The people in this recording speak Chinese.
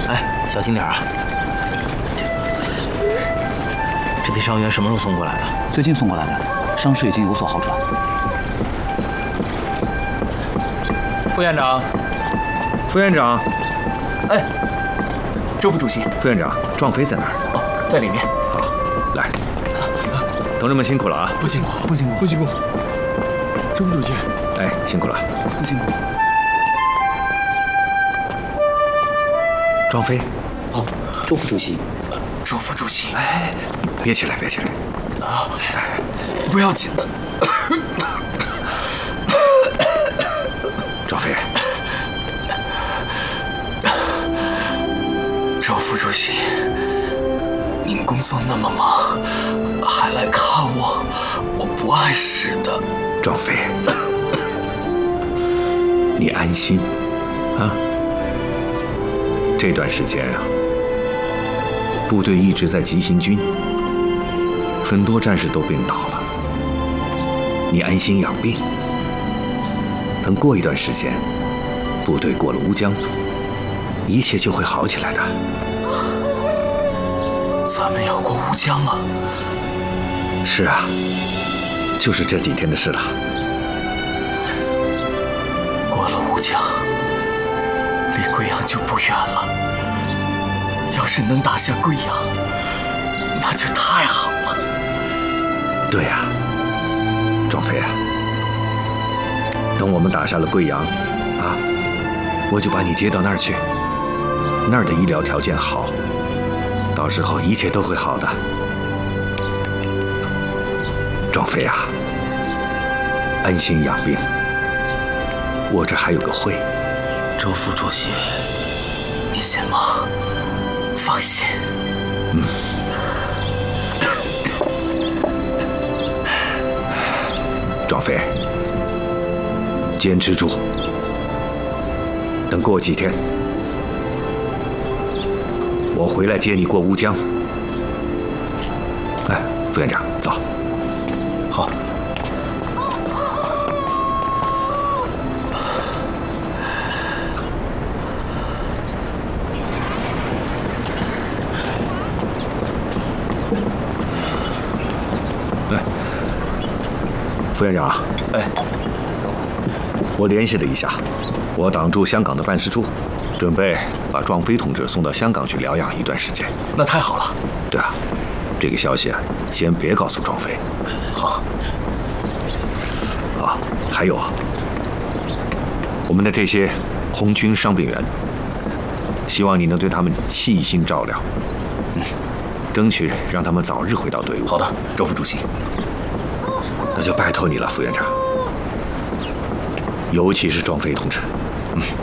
哎，小心点啊！这批伤员什么时候送过来的？ 最近送过来的，伤势已经有所好转。 副院长， 副院长， 哎，周副主席， 副院长，壮飞在哪儿？ 哦，在里面。 好，来，同志们辛苦了啊！ 不辛苦，不辛苦， 不辛苦。周副主席， 哎，辛苦了， 不辛苦。 壮飞， 哦，周副主席， 周副主席， 哎，别起来，别起来， 啊，不要紧的。 壮飞， 周副主席，您工作那么忙，还来看我，我不碍事的。 壮飞，你安心啊。这段时间啊，部队一直在急行军，很多战士都病倒了。你安心养病，等过一段时间，部队过了乌江，一切就会好起来的。 咱们要过乌江了。 是啊，就是这几天的事了。 过了乌江，离贵阳就不远了。要是能打下贵阳，那就太好了。 对呀，壮飞啊，等我们打下了贵阳，啊，我就把你接到那儿去。那儿的医疗条件好，到时候一切都会好的。壮飞啊，安心养病。我这还有个会。 周副主席，您先忙，放心。 壮飞，坚持住。等过几天，我回来接你过乌江。哎，副院长，走。 好。 哎，副院长， 哎， 我联系了一下，我党驻香港的办事处，准备把壮飞同志送到香港去疗养一段时间。 那太好了。 对了，这个消息啊，先别告诉壮飞。 好。 啊，还有啊，我们的这些红军伤病员，希望你能对他们细心照料，争取让他们早日回到队伍。 好的，周副主席。 那就拜托你了，副院长。尤其是壮飞同志。